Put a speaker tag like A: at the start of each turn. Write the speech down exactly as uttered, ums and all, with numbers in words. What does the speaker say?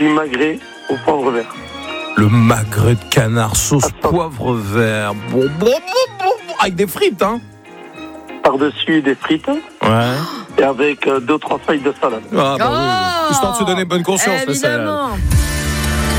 A: du magret au poivre vert.
B: Le magret de canard, sauce
A: Attends.
B: poivre vert. Bon, bon, bon, bon, bon, avec des frites, hein.
A: Par-dessus des frites
B: Ouais.
A: et avec euh, deux ou trois feuilles de salade.
B: Ah, bah
C: Oh
B: oui, oui. Histoire de se donner bonne conscience, le salade.
C: Évidemment.